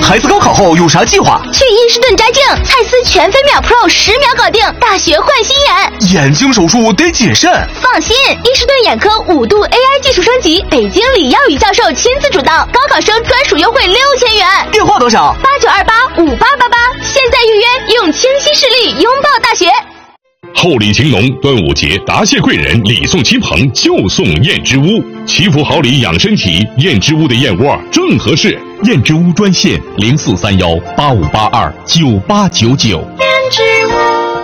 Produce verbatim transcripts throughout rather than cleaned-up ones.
孩子高考后有啥计划？ 去伊士顿摘镜，蔡司全飞秒 Pro 十秒搞定，大学换新眼。 眼睛手术得谨慎。 放心，伊士顿眼科五度 A I 技术升级，北京李耀宇教授亲自主导，高考生专属优惠六千元。 电话多少？ 八九二八五八八八，现在预约，用清晰视力拥抱大学。 厚礼情浓，端午节答谢贵人，礼送亲朋，就送燕之屋。祈福好礼养身体，燕之屋的燕窝正合适。 燕之屋专线零四三幺八五八二九八九九。 燕之屋。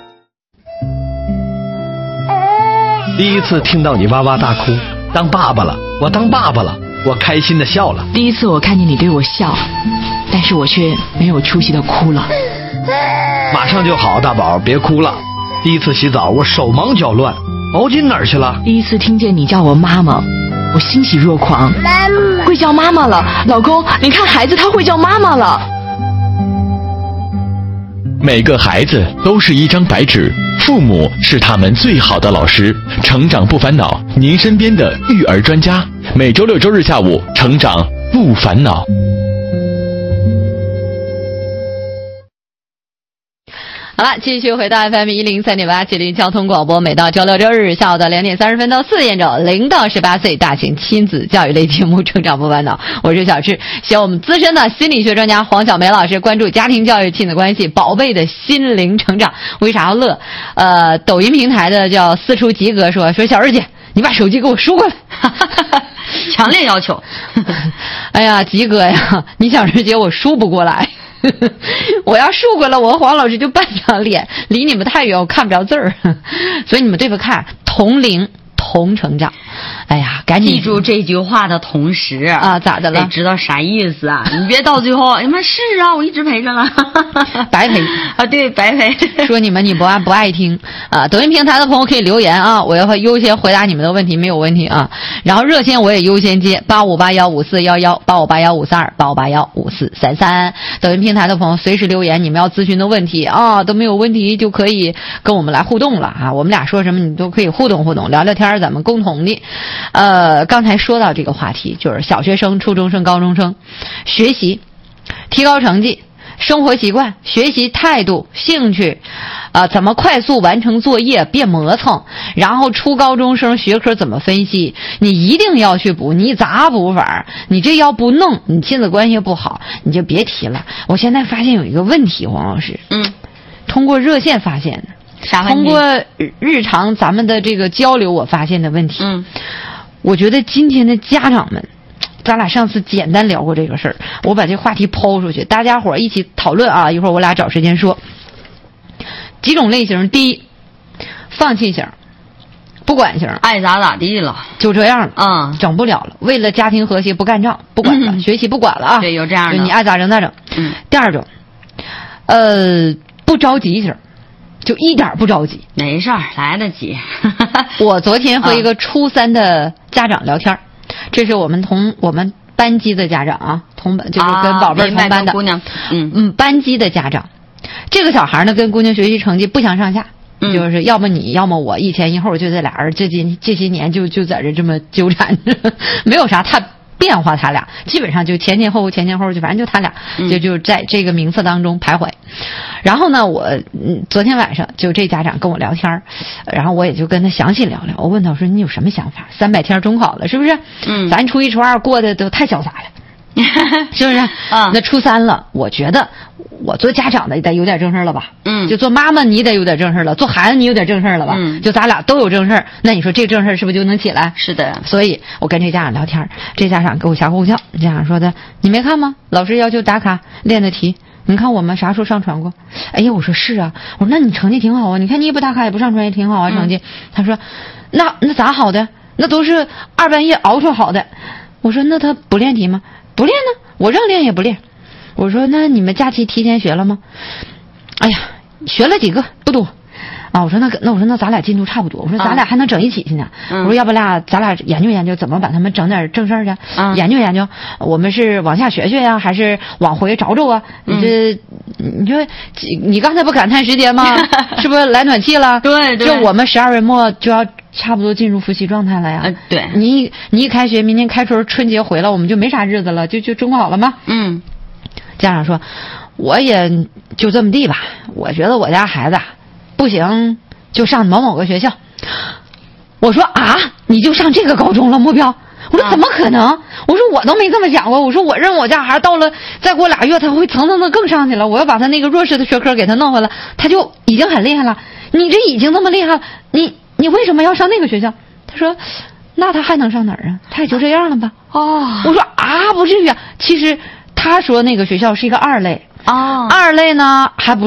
第一次听到你哇哇大哭，当爸爸了，我当爸爸了，我开心的笑了。 第一次我看见你对我笑，但是我却没有出息的哭了。 马上就好，大宝别哭了。第一次洗澡，我手忙脚乱，毛巾哪儿去了？ 第一次听见你叫我妈妈，我欣喜若狂。妈妈会叫妈妈了，老公，你看孩子他会叫妈妈了。 每个孩子都是一张白纸，父母是他们最好的老师。成长不烦恼，您身边的育儿专家。每周六周日下午，成长不烦恼。 好了，继续回到 F M 一零三点八吉林交通广播，每到周六周日下午的两点三十分到四点整，零到十八岁大型亲子教育类节目《成长不烦恼》，我是小智。希望我们资深的心理学专家黄小梅老师关注家庭教育、亲子关系、宝贝的心灵成长。为啥要乐？呃，抖音平台的叫四处及格说说小智姐，你把手机给我输过来。 强烈要求。 哎呀，及格呀！你小智姐，我输不过来。我要输过了，我和黄老师就半张脸，离你们太远，我看不着字儿。所以你们对不看，同龄同成长。哎呀，赶紧记住这句话的同时啊，咋的了？ 得知道啥意思啊？你别到最后，哎妈是啊，我一直陪着了， 白陪啊，对，白陪。 说你们你不爱不爱听啊？抖音平台的朋友可以留言啊，我要优先回答你们的问题，没有问题啊。然后热线我也优先接，八五八幺五四幺幺，八五八幺五四二，八五八幺五四三三。抖音平台的朋友随时留言，你们要咨询的问题啊都没有问题，就可以跟我们来互动了啊。我们俩说什么你都可以互动互动，聊聊天，咱们共同的。呃，刚才说到这个话题，就是小学生、初中生、高中生学习、提高成绩、生活习惯、学习态度、兴趣，啊、呃，怎么快速完成作业，别磨蹭。然后初高中生学科怎么分析，你一定要去补，你咋补法？你这要不弄，你亲子关系不好，你就别提了。我现在发现有一个问题，黄老师， 嗯， 通过热线发现的。 啥问题？ 通过日常咱们的这个交流，我发现的问题。 嗯， 我觉得今天的家长们，咱俩上次简单聊过这个事儿，我把这话题抛出去，大家伙一起讨论啊。一会儿我俩找时间说。几种类型，第一，放弃型，不管型， 爱咋咋地了， 就这样了， 嗯， 整不了了。为了家庭和谐不干仗，不管了，嗯、学习不管了啊。 对，有这样的， 就你爱咋整咋整。 嗯。 第二种，呃，不着急型。就一点不着急， 没事儿，来得及。 我昨天和一个初三的家长聊天，嗯、这是我们同我们班级的家长啊，同班就是跟宝贝儿同班的， 姑娘，嗯嗯，班级的家长。这个小孩呢，跟姑娘学习成绩不相上下，嗯、就是要么你要么我，一前一后，就这俩人这几这些年就就在这这么纠缠着，没有啥太变化，他俩基本上就前前后后前前后后，就反正就他俩、嗯、就就在这个名次当中徘徊。然后呢，我嗯昨天晚上就这家长跟我聊天，然后我也就跟他详细聊聊。我问他，我说你有什么想法？三百天中考了，是不是？ 嗯， 咱初一初二过得都太潇洒了，是不是？ 啊， 那初三了，我觉得我做家长的得有点正事了吧？ 嗯， 就做妈妈你得有点正事了，做孩子你有点正事了吧？ 嗯， 就咱俩都有正事，那你说这正事是不是就能起来？ 是的。 所以我跟这家长聊天，这家长给我瞎呼叫，家长说的，你没看吗？老师要求打卡练的题。你看我们啥时候上传过？哎呀，我说是啊，我说那你成绩挺好啊，你看你也不打卡也不上传也挺好啊，成绩。嗯、他说，那那咋好的？那都是二半夜熬出好的。我说那他不练题吗？不练呢，我让练也不练。我说那你们假期提前学了吗？哎呀，学了几个，不多。啊，我说那个，那我说那咱俩进度差不多，我说咱俩还能整一起去呢。嗯、我说要不俩咱俩研究研究怎么把他们整点正事儿去，嗯、研究研究，我们是往下学学呀，还是往回找找啊？你这，嗯、你说你刚才不感叹时间吗？是不是来暖气了？ 对对。 就我们十二月末就要差不多进入复习状态了呀。 呃、对。 你你一开学，明年开春春节回来，我们就没啥日子了，就就中考了吗？ 嗯。 家长说，我也就这么地吧，我觉得我家孩子不行就上某某个学校。我说啊，你就上这个高中了？目标？我说怎么可能？我说我都没这么想过。我说我认我家孩子到了再过俩月他会层层的更上去了，我要把他那个弱势的学科给他弄回来，他就已经很厉害了。你这已经这么厉害了，你你为什么要上那个学校？他说那他还能上哪儿啊？他也就这样了吧。 哦， 我说啊，不至于啊。其实他说那个学校是一个二类。 哦， 二类呢还不